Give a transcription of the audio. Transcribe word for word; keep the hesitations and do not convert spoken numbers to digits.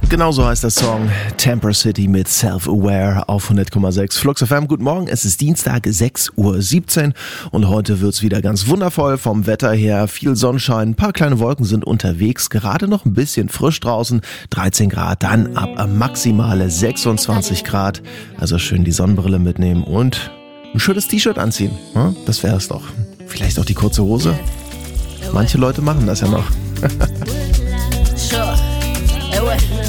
Genauso heißt der Song Temper City mit Self-Aware auf hundert Komma sechs Flux F M. Guten Morgen, es ist Dienstag, sechs Uhr siebzehn und heute wird's wieder ganz wundervoll vom Wetter her. Viel Sonnenschein, ein paar kleine Wolken sind unterwegs, gerade noch ein bisschen frisch draußen, dreizehn Grad, dann ab maximale sechsundzwanzig Grad. Also schön die Sonnenbrille mitnehmen und ein schönes T-Shirt anziehen. Das wäre es doch. Vielleicht auch die kurze Hose. Manche Leute machen das ja noch. Sure. Hey, wait.